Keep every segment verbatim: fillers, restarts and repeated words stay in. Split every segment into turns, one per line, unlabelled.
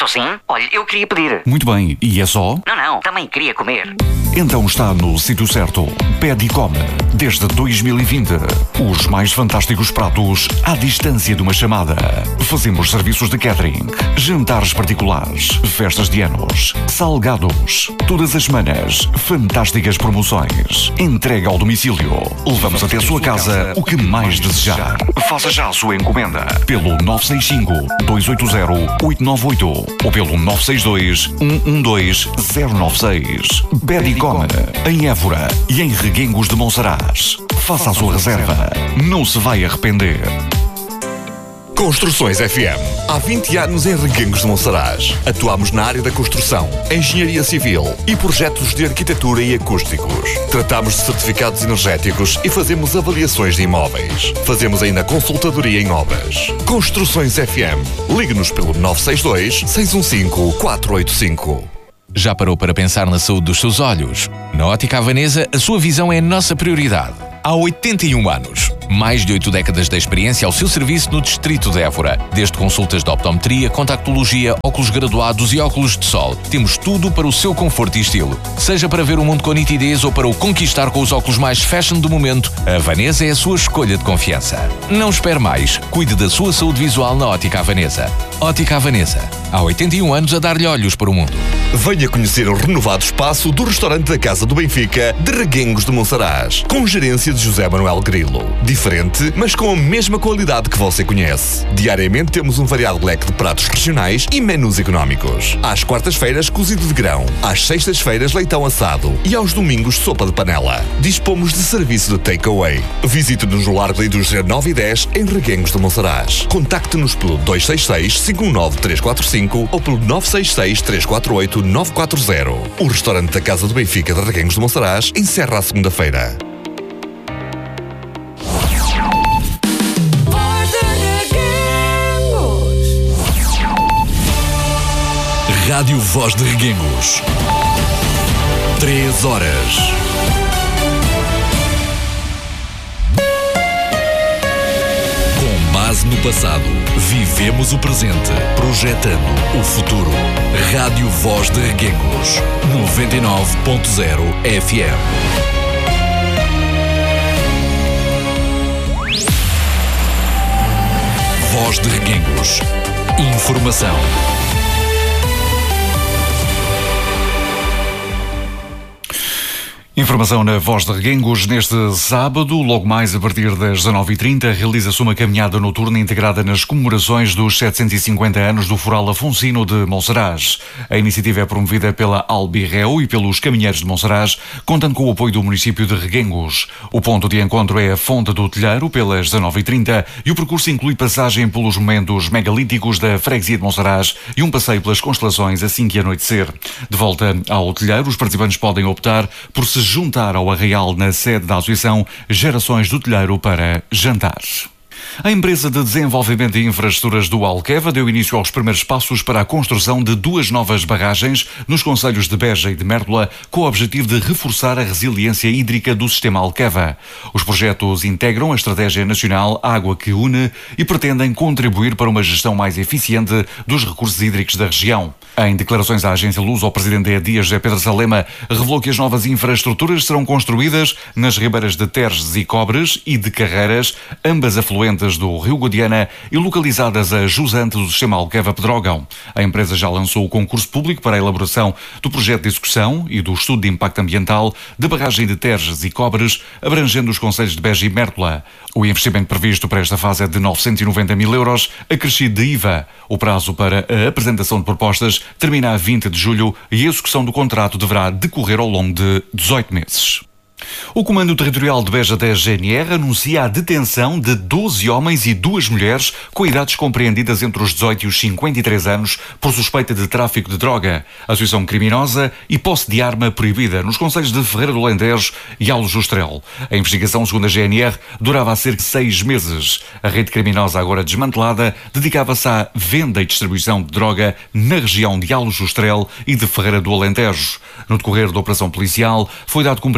sim? Olha, eu queria pedir.
Muito bem, e é só?
Não, não, também queria comer.
Então está no sítio certo. Pede e come. Desde dois mil e vinte. Os mais fantásticos pratos à distância de uma chamada. Fazemos serviços de catering, jantares particulares, festas de anos, salgados. Todas as semanas, fantásticas promoções. Entrega ao domicílio. Levamos até a sua casa o que mais desejar. Faça já a sua encomenda pelo nove seis cinco, dois oito zero, oito nove oito ou pelo nove seis dois, um um dois, zero nove seis. Pede e come em Évora e em Reguengos de Monsaraz. Faça a sua reserva. Não se vai arrepender.
Construções F M. Há vinte anos em Reguengos de Monsaraz. Atuamos na área da construção, engenharia civil e projetos de arquitetura e acústicos. Tratamos de certificados energéticos e fazemos avaliações de imóveis. Fazemos ainda consultadoria em obras. Construções F M. Ligue-nos pelo nove seis dois, seis um cinco, quatro oito cinco.
Já parou para pensar na saúde dos seus olhos? Na Ótica Havanesa, a sua visão é a nossa prioridade. Há oitenta e um anos. Mais de oito décadas de experiência ao seu serviço no distrito de Évora. Desde consultas de optometria, contactologia, óculos graduados e óculos de sol. Temos tudo para o seu conforto e estilo. Seja para ver o mundo com nitidez ou para o conquistar com os óculos mais fashion do momento, a Havanesa é a sua escolha de confiança. Não espere mais. Cuide da sua saúde visual na Ótica Havanesa. Ótica Havanesa. Há oitenta e um anos a dar-lhe olhos para o mundo.
Venha conhecer o renovado espaço do restaurante da Casa do Benfica de Reguengos de Monsaraz, com gerência de José Manuel Grilo. Diferente, mas com a mesma qualidade que você conhece. Diariamente temos um variado leque de pratos regionais e menus económicos. Às quartas-feiras, cozido de grão. Às sextas-feiras, leitão assado. E aos domingos, sopa de panela. Dispomos de serviço de takeaway. Visite-nos no Largo da Indústria nove e dez, em Reguengos de Monsaraz. Contacte-nos pelo dois seis seis, cinco um nove, três quatro cinco ou pelo nove seis seis, três quatro oito, nove quatro zero. O restaurante da Casa do Benfica de Reguengos de Monsaraz encerra à segunda-feira.
Rádio Voz de Reguengos. Três horas. Com base no passado, vivemos o presente, projetando o futuro. Rádio Voz de Reguengos. noventa e nove ponto zero F M. Voz de Reguengos. Informação.
Informação na Voz de Reguengos. Neste sábado, logo mais a partir das dezanove e trinta, realiza-se uma caminhada noturna integrada nas comemorações dos setecentos e cinquenta anos do Foral Afonsino de Monsaraz. A iniciativa é promovida pela Albirreu e pelos Caminheiros de Monsaraz, contando com o apoio do município de Reguengos. O ponto de encontro é a Fonte do Telheiro, pelas dezanove e trinta, e o percurso inclui passagem pelos momentos megalíticos da freguesia de Monsaraz e um passeio pelas constelações assim que anoitecer. De volta ao Telheiro, os participantes podem optar por se juntar ao arraial na sede da Associação Gerações do Telheiro para jantar. A empresa de desenvolvimento de infraestruturas do Alqueva deu início aos primeiros passos para a construção de duas novas barragens nos concelhos de Beja e de Mértola, com o objetivo de reforçar a resiliência hídrica do sistema Alqueva. Os projetos integram a Estratégia Nacional Água que Une e pretendem contribuir para uma gestão mais eficiente dos recursos hídricos da região. Em declarações à agência Luz, o presidente da EDIA, José Pedro Salema, revelou que as novas infraestruturas serão construídas nas ribeiras de Terges e Cobres e de Carreiras, ambas afluentes do Rio Guadiana e localizadas a jusante do sistema Alqueva-Pedrógão. A empresa já lançou o concurso público para a elaboração do projeto de execução e do estudo de impacto ambiental da barragem de Terges e Cobres, abrangendo os concelhos de Beja e Mértola. O investimento previsto para esta fase é de novecentos e noventa mil euros, acrescido de I V A. O prazo para a apresentação de propostas termina a vinte de julho e a execução do contrato deverá decorrer ao longo de dezoito meses. O Comando Territorial de Beja da G N R anuncia a detenção de doze homens e duas mulheres com idades compreendidas entre os dezoito e os cinquenta e três anos por suspeita de tráfico de droga, associação criminosa e posse de arma proibida nos concelhos de Ferreira do Alentejo e Aljustrel. A investigação, segundo a G N R, durava há cerca de seis meses. A rede criminosa, agora desmantelada, dedicava-se à venda e distribuição de droga na região de Aljustrel e de Ferreira do Alentejo. No decorrer da operação policial, foi dado cumprimento a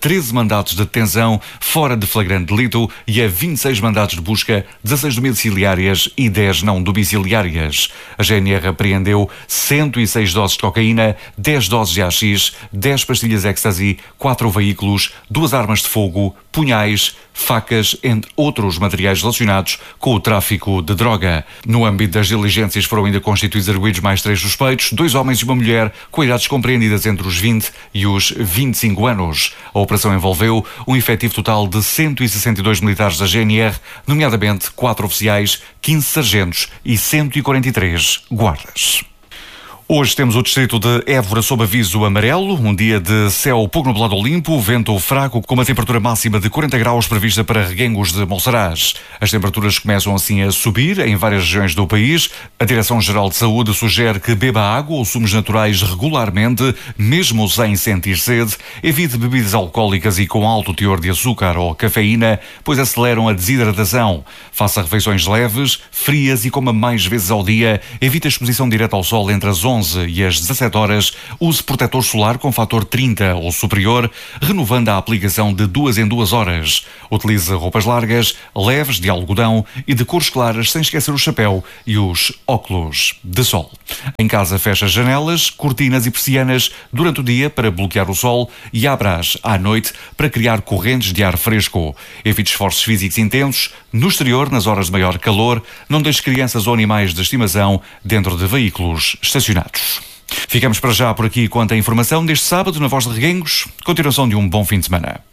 treze mandatos de detenção fora de flagrante delito e a vinte e seis mandatos de busca, dezasseis domiciliárias e dez não domiciliárias. A G N R apreendeu cento e seis doses de cocaína, dez doses de haxixe, dez pastilhas ecstasy, quatro veículos, duas armas de fogo, punhais, facas, entre outros materiais relacionados com o tráfico de droga. No âmbito das diligências foram ainda constituídos arguidos mais três suspeitos, dois homens e uma mulher, com idades compreendidas entre os vinte e os vinte e cinco anos. A operação envolveu um efetivo total de cento e sessenta e dois militares da G N R, nomeadamente quatro oficiais, quinze sargentos e cento e quarenta e três guardas. Hoje temos o distrito de Évora sob aviso amarelo, um dia de céu pouco nublado ou limpo, vento fraco com uma temperatura máxima de quarenta graus prevista para Reguengos de Monsaraz. As temperaturas começam assim a subir em várias regiões do país. A Direção-Geral de Saúde sugere que beba água ou sumos naturais regularmente, mesmo sem sentir sede. Evite bebidas alcoólicas e com alto teor de açúcar ou cafeína, pois aceleram a desidratação. Faça refeições leves, frias e coma mais vezes ao dia. Evite a exposição direta ao sol entre as onze e às dezassete horas, use protetor solar com fator trinta ou superior, renovando a aplicação de duas em duas horas. Utilize roupas largas, leves, de algodão e de cores claras, sem esquecer o chapéu e os óculos de sol. Em casa, feche as janelas, cortinas e persianas durante o dia para bloquear o sol e abra-as à noite para criar correntes de ar fresco. Evite esforços físicos intensos. No exterior, nas horas de maior calor, não deixe crianças ou animais de estimação dentro de veículos estacionados. Ficamos para já por aqui quanto à informação deste sábado na Voz de Reguengos. Continuação de um bom fim de semana.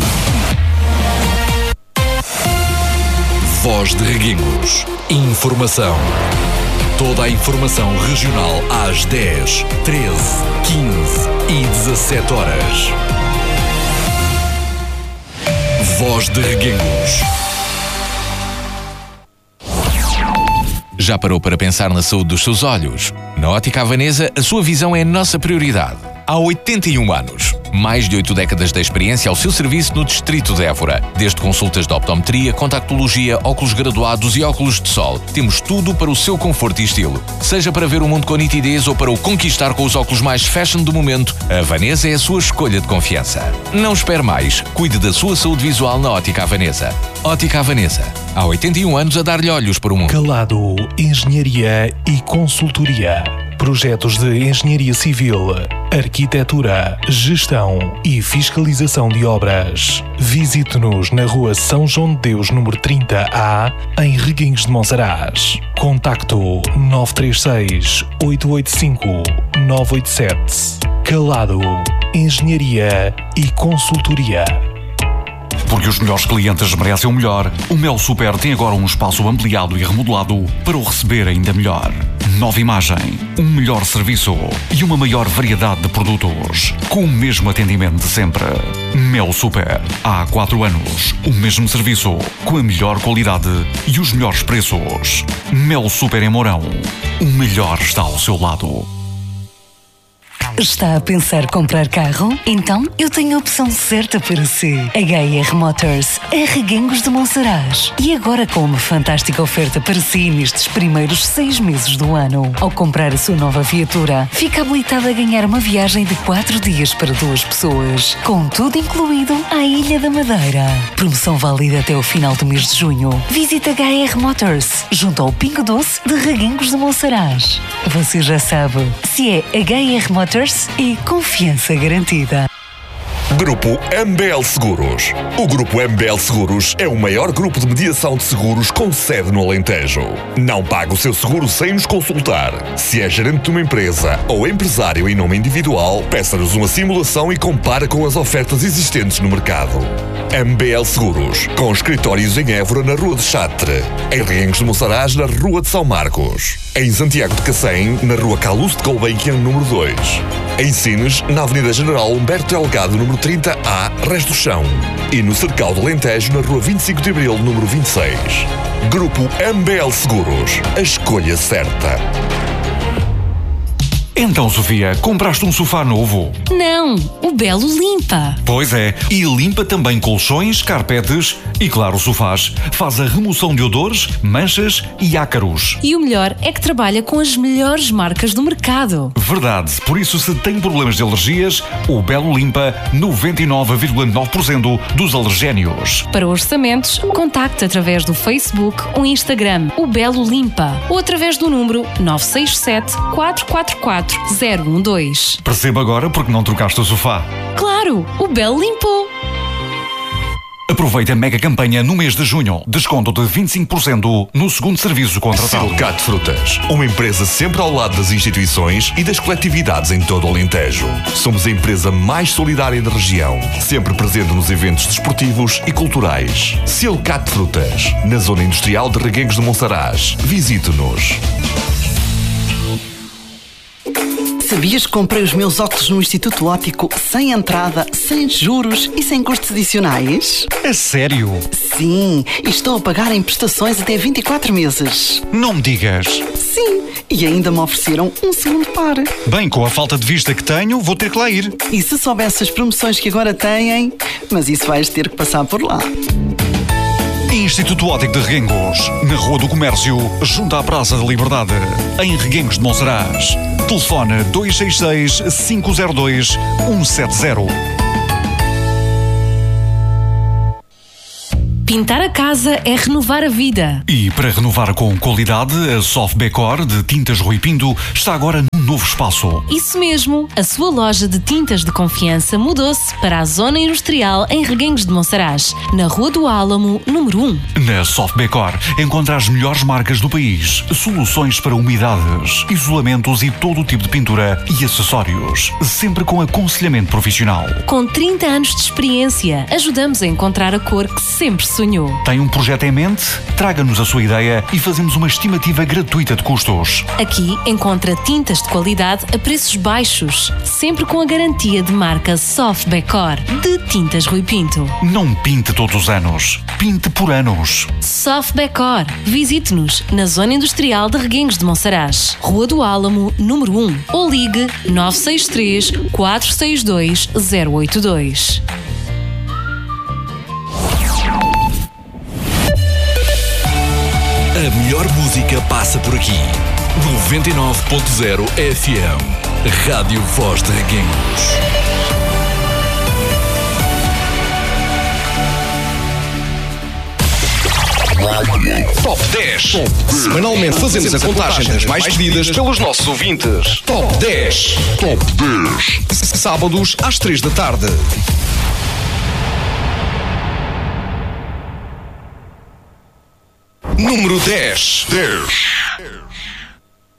Voz de Reguengos. Informação. Toda a informação regional às dez, treze, quinze e dezassete horas. Voz de Reguengos.
Já parou para pensar na saúde dos seus olhos? Na Ótica Havanesa, a sua visão é a nossa prioridade. Há oitenta e um anos, mais de oito décadas de experiência ao seu serviço no distrito de Évora. Desde consultas de optometria, contactologia, óculos graduados e óculos de sol. Temos tudo para o seu conforto e estilo. Seja para ver o mundo com nitidez ou para o conquistar com os óculos mais fashion do momento, a Havanesa é a sua escolha de confiança. Não espere mais. Cuide da sua saúde visual na Ótica Havanesa. Ótica Havanesa. Há oitenta e um anos a dar-lhe olhos para o mundo.
Calado Engenharia e Consultoria. Projetos de engenharia civil, arquitetura, gestão e fiscalização de obras. Visite-nos na rua São João de Deus, número trinta A, em Reguengos de Monsaraz. Contacto nove três seis, oito oito cinco, nove oito sete. Calado Engenharia e Consultoria.
Porque os melhores clientes merecem o melhor, o Mel Super tem agora um espaço ampliado e remodelado para o receber ainda melhor. Nova imagem, um melhor serviço e uma maior variedade de produtos, com o mesmo atendimento de sempre. Mel Super. Há quatro anos, o mesmo serviço, com a melhor qualidade e os melhores preços. Mel Super em Mourão. O melhor está ao seu lado.
Está a pensar comprar carro? Então eu tenho a opção certa para si. H R Motors, a Reguengos de Monsaraz. E agora com uma fantástica oferta para si nestes primeiros seis meses do ano. Ao comprar a sua nova viatura, fica habilitado a ganhar uma viagem de quatro dias para duas pessoas, com tudo incluído à Ilha da Madeira. Promoção válida até o final do mês de junho. Visite H R Motors, junto ao Pingo Doce de Reguengos de Monsaraz. Você já sabe, se é H R Motors, e confiança garantida.
Grupo M B L Seguros. O Grupo M B L Seguros é o maior grupo de mediação de seguros com sede no Alentejo. Não pague o seu seguro sem nos consultar. Se é gerente de uma empresa ou empresário em nome individual, peça-nos uma simulação e compare com as ofertas existentes no mercado. M B L Seguros, com escritórios em Évora, na Rua de Chatre, em Reguengos de Monsaraz, na Rua de São Marcos, em Santiago de Cacém, na Rua Calouste de Gulbenkian, número dois, em Sines, na Avenida General Humberto Delgado, número trinta A, Resto do Chão, e no Cercal do Alentejo, na Rua vinte e cinco de Abril, número vinte e seis. Grupo M B L Seguros, a escolha certa.
Então, Sofia, compraste um sofá novo?
Não, o Belo limpa.
Pois é, e limpa também colchões, carpetes e, claro, sofás. Faz a remoção de odores, manchas e ácaros.
E o melhor é que trabalha com as melhores marcas do mercado.
Verdade, por isso se tem problemas de alergias, o Belo limpa noventa e nove vírgula nove por cento dos alergénios.
Para orçamentos, contacte através do Facebook ou Instagram o Belo Limpa ou através do número nove seis sete, quatro quatro quatro, zero um dois.
Perceba agora porque não trocaste o sofá.
Claro, o Belo limpou.
Aproveita a mega campanha no mês de junho. Desconto de vinte e cinco por cento no segundo serviço contratado.
Silcat Frutas, uma empresa sempre ao lado das instituições e das coletividades em todo o Alentejo. Somos a empresa mais solidária da região, sempre presente nos eventos desportivos e culturais. Silcat Frutas, na zona industrial de Reguengos de Monsaraz. Visite-nos.
Sabias que comprei os meus óculos no Instituto Óptico sem entrada, sem juros e sem custos adicionais?
É sério?
Sim, e estou a pagar em prestações até vinte e quatro meses.
Não me digas.
Sim, e ainda me ofereceram um segundo par.
Bem, com a falta de vista que tenho, vou ter que lá ir.
E se soubesse as promoções que agora têm, mas isso vais ter que passar por lá.
Instituto Óptico de Reguengos, na Rua do Comércio, junto à Praça da Liberdade, em Reguengos de Monsaraz. Telefone dois seis seis, cinco zero dois, um sete zero.
Pintar a casa é renovar a vida.
E para renovar com qualidade, a Soft Decor de Tintas Rui Pinto está agora num novo espaço.
Isso mesmo, a sua loja de tintas de confiança mudou-se para a zona industrial em Reguengos de Monsaraz, na Rua do Álamo, número um.
Na Soft Decor encontra as melhores marcas do país, soluções para umidades, isolamentos e todo o tipo de pintura e acessórios, sempre com aconselhamento profissional.
Com trinta anos de experiência, ajudamos a encontrar a cor que sempre sonhou.
Tem um projeto em mente? Traga-nos a sua ideia e fazemos uma estimativa gratuita de custos.
Aqui encontra tintas de qualidade a preços baixos, sempre com a garantia de marca Soft Decor de Tintas Rui Pinto.
Não pinte todos os anos, pinte por anos.
Soft Decor. Visite-nos na Zona Industrial de Reguengos de Monsaraz, Rua do Álamo, número um, ou ligue nove seis três, quatro seis dois, zero oito dois.
A melhor música passa por aqui. noventa e nove ponto zero F M. Rádio Voz de Reguengos.
Top dez. Semanalmente fazemos a contagem das mais pedidas pelos nossos ouvintes. Top dez. Top dez. Sábados às três da tarde. Número dez. dez.